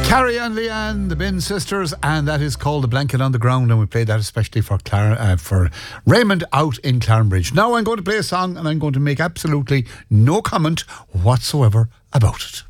Carrie and Leanne, the Bin Sisters, and that is called The Blanket on the Ground, and we played that especially for Raymond out in Clarenbridge. Now I'm going to play a song and I'm going to make absolutely no comment whatsoever about it.